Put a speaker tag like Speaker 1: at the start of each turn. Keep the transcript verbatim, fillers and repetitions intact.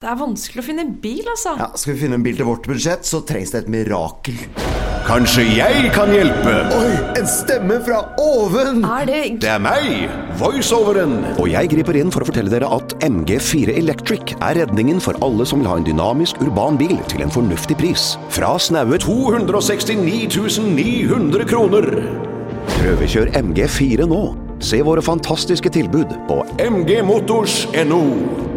Speaker 1: Det er vanskelig å finne en bil, altså.
Speaker 2: Ja, skal vi finne en bil til vårt budsjett, så trengs det et mirakel.
Speaker 3: Kanskje jeg kan hjelpe?
Speaker 2: Oi, en stemme fra oven!
Speaker 1: Er det...
Speaker 3: Det er meg, voiceoveren.
Speaker 4: Og jeg griper inn for å fortelle dere at M G fire Electric er redningen for alle som vil ha en dynamisk urban bil til en fornuftig pris. Fra snaue
Speaker 3: to hundre og sekstini tusen ni hundre kroner.
Speaker 4: Prøvekjør M G fire nå. Se våre fantastiske tilbud på
Speaker 3: m g motors punktum n o.